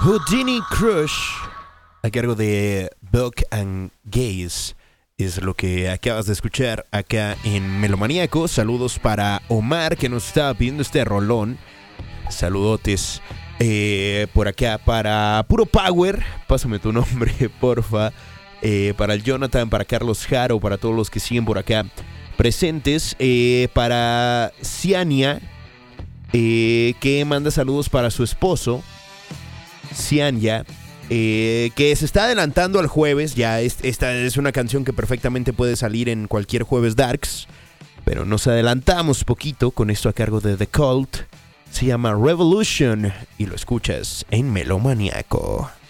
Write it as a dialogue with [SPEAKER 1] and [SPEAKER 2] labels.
[SPEAKER 1] Houdini Crush, a cargo de Buck and Gaze, es lo que acabas de escuchar acá en Melomaníaco. Saludos para Omar, que nos estaba pidiendo este rolón. Saludotes por acá para Puro Power. Pásame tu nombre, porfa. Para el Jonathan, para Carlos Jaro, para todos los que siguen por acá presentes. Para Ciania, que manda saludos para su esposo Ciania, que se está adelantando al jueves. Ya esta es una canción que perfectamente puede salir en cualquier jueves Darks, pero nos adelantamos poquito con esto a cargo de The Cult. Se llama Revolution y lo escuchas en Melomaníaco.